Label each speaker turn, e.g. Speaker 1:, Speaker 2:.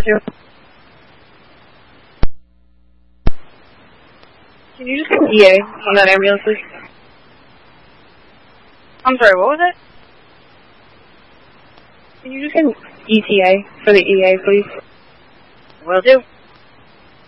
Speaker 1: do. Can you just get EA on that ambulance, please? I'm sorry, what was it? Can you just get ETA for the EA, please? Will do.